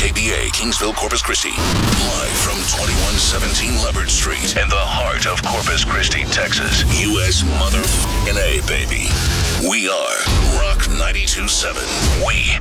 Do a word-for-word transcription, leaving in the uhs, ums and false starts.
K B A, Kingsville, Corpus Christi. Live from twenty-one seventeen Leopard Street in the heart of Corpus Christi, Texas. U S mother A, baby. We are Rock ninety-two point seven. We